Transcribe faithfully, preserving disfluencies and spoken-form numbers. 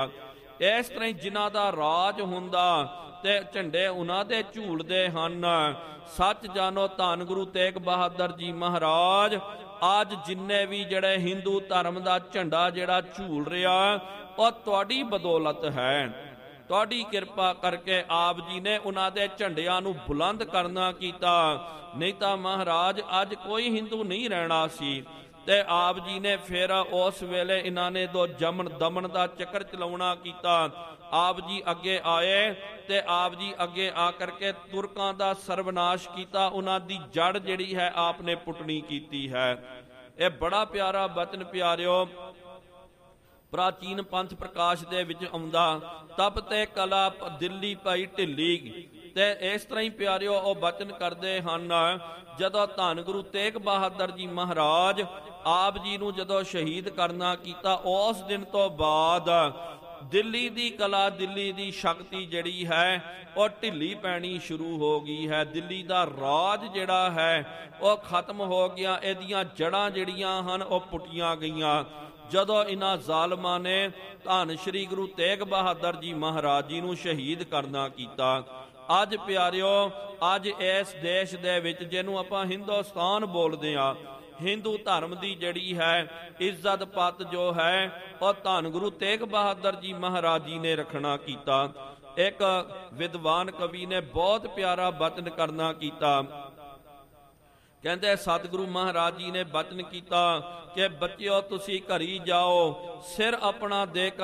ਇਸ ਤਰ੍ਹਾਂ ਹੀ ਜਿਨ੍ਹਾਂ ਦਾ ਰਾਜ ਹੁੰਦਾ ਤੇ ਝੰਡੇ ਉਹਨਾਂ ਦੇ ਝੂਲਦੇ ਹਨ। ਸੱਚ ਜਾਣੋ ਧੰਨ ਗੁਰੂ ਤੇਗ ਬਹਾਦਰ ਜੀ ਮਹਾਰਾਜ ਅੱਜ ਜਿੰਨੇ ਵੀ ਜਿਹੜੇ ਹਿੰਦੂ ਧਰਮ ਦਾ ਝੰਡਾ ਜਿਹੜਾ ਝੂਲ ਰਿਹਾ ਉਹ ਤੁਹਾਡੀ ਬਦੌਲਤ ਹੈ। ਤੁਹਾਡੀ ਕਿਰਪਾ ਕਰਕੇ ਆਪ ਜੀ ਨੇ ਉਹਨਾਂ ਦੇ ਝੰਡਿਆਂ ਨੂੰ ਬੁਲੰਦ ਕਰਨਾ ਕੀਤਾ, ਨਹੀਂ ਤਾਂ ਮਹਾਰਾਜ ਅੱਜ ਕੋਈ ਹਿੰਦੂ ਨਹੀਂ ਰਹਿਣਾ ਸੀ। ਤੇ ਆਪ ਜੀ ਨੇ ਫਿਰ ਉਸ ਵੇਲੇ ਇਹਨਾਂ ਨੇ ਦੋ ਜਮਨ ਦਮਨ ਦਾ ਚੱਕਰ ਚਲਾਉਣਾ ਕੀਤਾ। ਆਪ ਜੀ ਅੱਗੇ ਆਏ ਤੇ ਆਪ ਜੀ ਅੱਗੇ ਆ ਕਰਕੇ ਤੁਰਕਾਂ ਦਾ ਸਰਵਨਾਸ਼ ਕੀਤਾ, ਉਹਨਾਂ ਦੀ ਜੜ ਜਿਹੜੀ ਹੈ ਆਪ ਨੇ ਪੁੱਟਣੀ ਕੀਤੀ ਹੈ। ਇਹ ਬੜਾ ਪਿਆਰਾ ਬਚਨ ਪਿਆਰਿਓ ਪ੍ਰਾਚੀਨ ਪੰਥ ਪ੍ਰਕਾਸ਼ ਦੇ ਵਿੱਚ ਆਉਂਦਾ, ਤਪ ਤੇ ਕਲਾ ਦਿੱਲੀ ਭਾਈ ਢਿੱਲੀ। ਤੇ ਇਸ ਤਰ੍ਹਾਂ ਹੀ ਪਿਆਰਿਓ ਉਹ ਬਚਨ ਕਰਦੇ ਹਨ, ਜਦੋਂ ਧੰਨ ਗੁਰੂ ਤੇਗ ਬਹਾਦਰ ਜੀ ਮਹਾਰਾਜ ਆਪ ਜੀ ਨੂੰ ਜਦੋਂ ਸ਼ਹੀਦ ਕਰਨਾ ਕੀਤਾ, ਉਸ ਦਿਨ ਤੋਂ ਬਾਅਦ ਦਿੱਲੀ ਦੀ ਕਲਾ ਦਿੱਲੀ ਦੀ ਸ਼ਕਤੀ ਜਿਹੜੀ ਹੈ ਉਹ ਢਿੱਲੀ ਪੈਣੀ ਸ਼ੁਰੂ ਹੋ ਗਈ ਹੈ। ਦਿੱਲੀ ਦਾ ਰਾਜ ਜਿਹੜਾ ਹੈ ਉਹ ਖਤਮ ਹੋ ਗਿਆ, ਇਹਦੀਆਂ ਜੜ੍ਹਾਂ ਜਿਹੜੀਆਂ ਹਨ ਉਹ ਪੁੱਟੀਆਂ ਗਈਆਂ ਜਦੋਂ ਇਹਨਾਂ ਜ਼ਾਲਮਾਂ ਨੇ ਧੰਨ ਸ਼੍ਰੀ ਗੁਰੂ ਤੇਗ ਬਹਾਦਰ ਜੀ ਮਹਾਰਾਜ ਜੀ ਨੂੰ ਸ਼ਹੀਦ ਕਰਨਾ ਕੀਤਾ। ਅੱਜ ਪਿਆਰਿਓ ਅੱਜ ਇਸ ਦੇਸ਼ ਦੇ ਵਿੱਚ ਜਿਹਨੂੰ ਆਪਾਂ ਹਿੰਦੁਸਤਾਨ ਬੋਲਦੇ ਹਾਂ, ਹਿੰਦੂ ਧਰਮ ਦੀ ਜਿਹੜੀ ਹੈ ਇੱਜ਼ਤ ਪੱਤ ਜੋ ਹੈ ਉਹ ਧੰਨ ਗੁਰੂ ਤੇਗ ਬਹਾਦਰ ਜੀ ਮਹਾਰਾਜ ਜੀ ਨੇ ਰੱਖਣਾ ਕੀਤਾ। ਇੱਕ ਵਿਦਵਾਨ ਕਵੀ ਨੇ ਬਹੁਤ ਪਿਆਰਾ ਬਚਨ ਕਰਨਾ ਕੀਤਾ, ਕਹਿੰਦੇ ਸਤਿਗੁਰੂ ਮਹਾਰਾਜ ਜੀ ਨੇ ਬਚਨ ਕੀਤਾ ਕਿ ਬੱਚਿਓ ਤੁਸੀਂ ਘਰੀ ਜਾਓ, ਸਿਰ ਆਪਣਾ ਦੇ